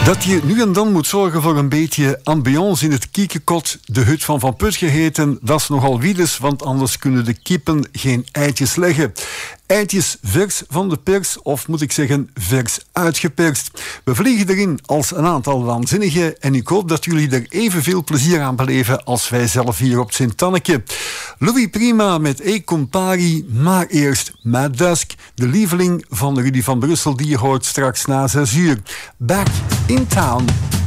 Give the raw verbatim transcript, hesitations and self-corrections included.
Dat je nu en dan moet zorgen voor een beetje ambiance in het kiekekot, de hut van Van Put geheten, dat is nogal wiedes, want anders kunnen de kippen geen eitjes leggen. Eitjes vers van de pers, of moet ik zeggen vers uitgeperst. We vliegen erin als een aantal waanzinnigen en ik hoop dat jullie er evenveel plezier aan beleven als wij zelf hier op Sint-Anneke. Louis Prima met E Compari, maar eerst Mad Dusk, de lieveling van Rudy van Brussel, die je hoort straks na zes uur. Back in Town.